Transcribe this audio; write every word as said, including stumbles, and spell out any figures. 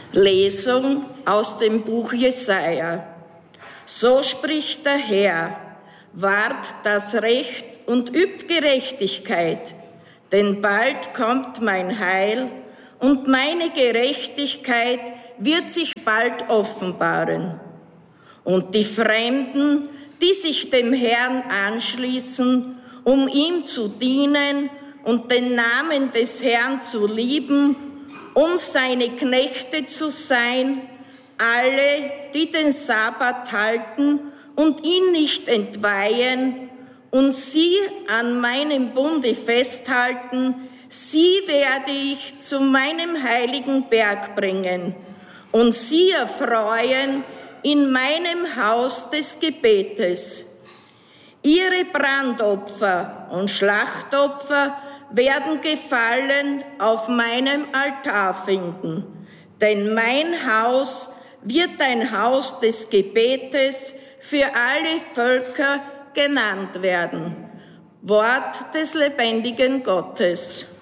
Lesung aus dem Buch Jesaja. So spricht der Herr: Wahrt das Recht und übt Gerechtigkeit, denn bald kommt mein Heil und meine Gerechtigkeit wird sich bald offenbaren. Und die Fremden, die sich dem Herrn anschließen, um ihm zu dienen und den Namen des Herrn zu lieben, um seine Knechte zu sein, alle, die den Sabbat halten und ihn nicht entweihen und sie an meinem Bunde festhalten, sie werde ich zu meinem heiligen Berg bringen und sie erfreuen in meinem Haus des Gebetes. Ihre Brandopfer und Schlachtopfer werden Gefallen auf meinem Altar finden, denn mein Haus wird ein Haus des Gebetes für alle Völker genannt werden. Wort des lebendigen Gottes.